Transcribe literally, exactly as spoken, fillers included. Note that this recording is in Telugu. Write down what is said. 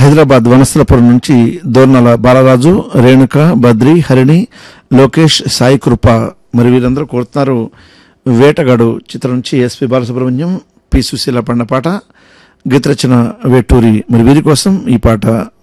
హైదరాబాద్ వనస్థలపురం నుంచి దోర్నల బాలరాజు, రేణుక, బద్రి, హరిణి, లోకేష్, సాయి కృప మరి వీరందరూ కోరుతున్నారు. వేటగాడు చిత్రం నుంచి ఎస్పి బాలసుబ్రహ్మణ్యం, పి సుశీల పాడిన పాట, గీత రచన వేటూరి. మరి వీరి కోసం ఈ పాట.